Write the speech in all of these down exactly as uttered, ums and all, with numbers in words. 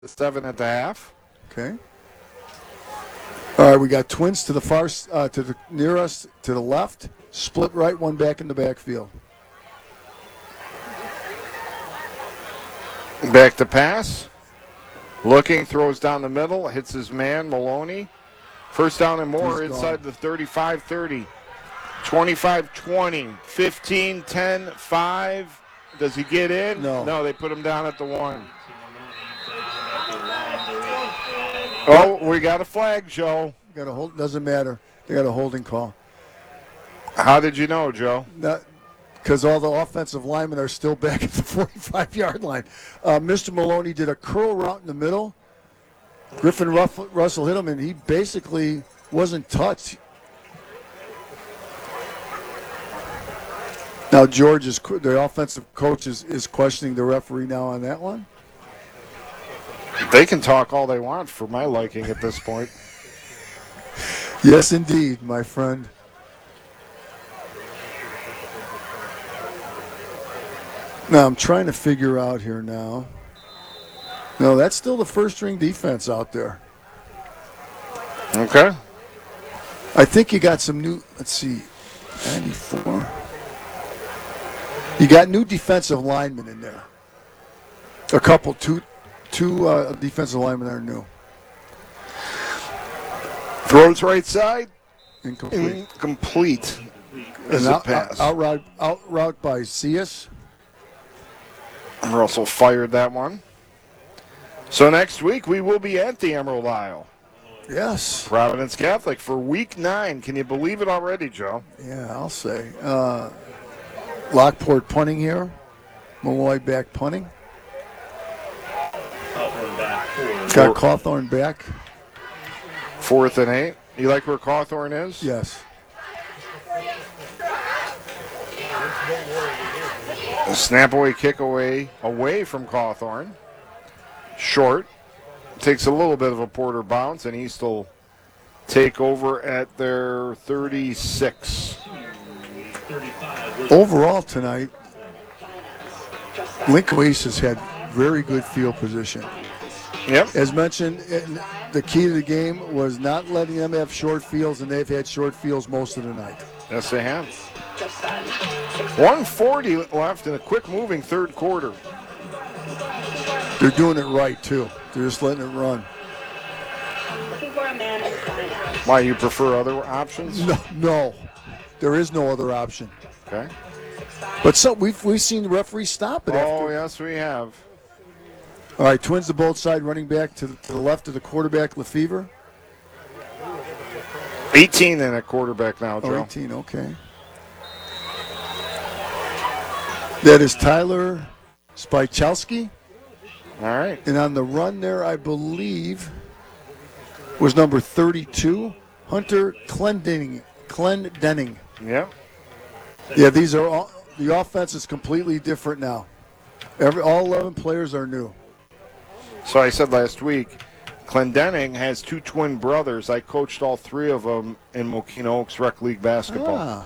Seven at the half. Okay. All right, we got Twins to the far, uh, to the near us, to the left. Split right, one back in the backfield. Back to pass. Looking, throws down the middle, hits his man, Maloney. First down and more He's inside gone. the thirty-five thirty. twenty-five twenty. fifteen ten five. Does he get in? No. No, they put him down at the one. Oh, we got a flag, Joe. Got a hold. Doesn't matter. They got a holding call. How did you know, Joe? Because all the offensive linemen are still back at the forty-five-yard line. Uh, Mister Maloney did a curl route in the middle. Griffin Ruff- Russell hit him, and he basically wasn't touched. Now George is the offensive coach is, is questioning the referee now on that one. They can talk all they want for my liking at this point. Yes, indeed, my friend. Now I'm trying to figure out here now. No, that's still the first-string defense out there. Okay. I think you got some new, let's see, ninety-four. You got new defensive linemen in there. A couple, two, two uh, defensive linemen are new. Throws right side. Incomplete. Incomplete. Is a out, pass. out, out, route, out route by Cius. Russell fired that one. So next week we will be at the Emerald Isle. Yes. Providence Catholic for week nine. Can you believe it already, Joe? Yeah, I'll say. Uh, Lockport punting here. Malloy back punting. Got Cawthorn back. Fourth and eight. You like where Cawthorn is? Yes. A snap away, kick away, away from Cawthorn. Short. Takes a little bit of a Porter bounce, and East will take over at their thirty-six. Overall tonight, Lincoln East has had very good field position. Yep. As mentioned, the key to the game was not letting them have short fields, and they've had short fields most of the night. Yes, they have. one forty left in a quick-moving third quarter. They're doing it right, too. They're just letting it run. Why, you prefer other options? No, no. There is no other option. Okay. But so we've, we've seen the referee stop it. Oh, after. yes, we have. All right, Twins to both side, running back to the, to the left of the quarterback, Lefevre. eighteen in at quarterback now, Joe. Oh, eighteen, okay. That is Tyler Spychalski. All right. And on the run there, I believe, was number thirty-two, Hunter Clendenning. Clendenning. Yep. Yeah, these are all, the offense is completely different now. Every all eleven players are new. So I said last week, Clendenning has two twin brothers. I coached all three of them in Mokina Oaks Rec League basketball. Ah.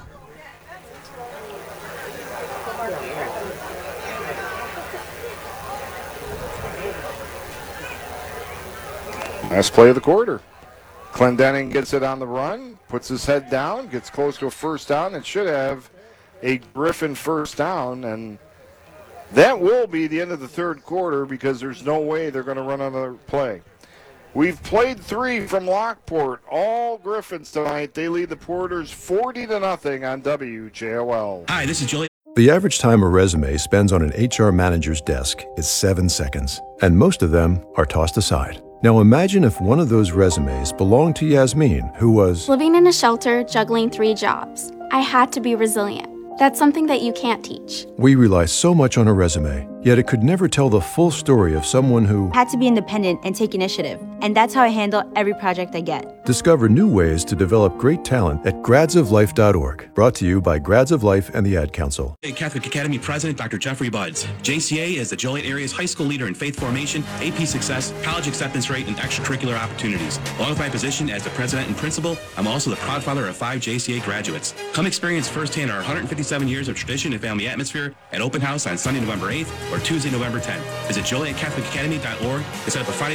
Last play of the quarter. Clendenning gets it on the run, puts his head down, gets close to a first down, and should have a Griffin first down. And that will be the end of the third quarter because there's no way they're going to run another play. We've played three from Lockport, all Griffins tonight. They lead the Porters forty to nothing on W J O L. Hi, this is Julie. The average time a resume spends on an H R manager's desk is seven seconds, and most of them are tossed aside. Now imagine if one of those resumes belonged to Yasmin, who was living in a shelter, juggling three jobs. I had to be resilient. That's something that you can't teach. We rely so much on a resume, yet it could never tell the full story of someone who had to be independent and take initiative. And that's how I handle every project I get. Discover new ways to develop great talent at grads of life dot org. Brought to you by Grads of Life and the Ad Council. Catholic Academy President Doctor Jeffrey Buds. J C A is the Joliet area's high school leader in faith formation, A P success, college acceptance rate, and extracurricular opportunities. Along with my position as the president and principal, I'm also the proud father of five J C A graduates. Come experience firsthand our one hundred fifty-seven years of tradition and family atmosphere at Open House on Sunday, November eighth, or Tuesday, November tenth. Visit Joliet Catholic Academy dot org to set up a Friday